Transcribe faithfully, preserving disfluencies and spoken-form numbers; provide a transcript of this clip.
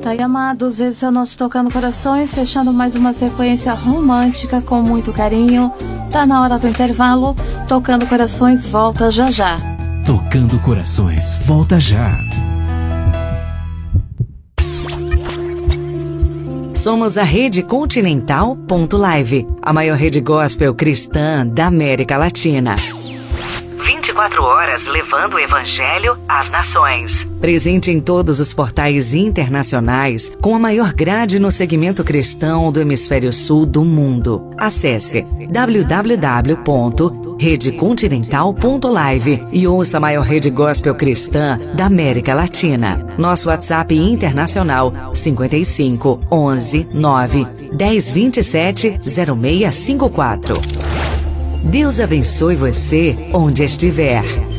Tá aí, amados, esse é o nosso Tocando Corações, fechando mais uma sequência romântica com muito carinho. Tá na hora do intervalo. Tocando Corações volta já já. Tocando Corações volta já. Somos a Rede Continental ponto live, a maior rede gospel cristã da América Latina. vinte e quatro horas levando o Evangelho às nações. Presente em todos os portais internacionais, com a maior grade no segmento cristão do hemisfério sul do mundo. Acesse w w w ponto rede continental ponto live e ouça a maior rede gospel cristã da América Latina. Nosso WhatsApp internacional cinquenta e cinco, onze, nove, dez, vinte e sete, zero seis cinco quatro. Deus abençoe você onde estiver.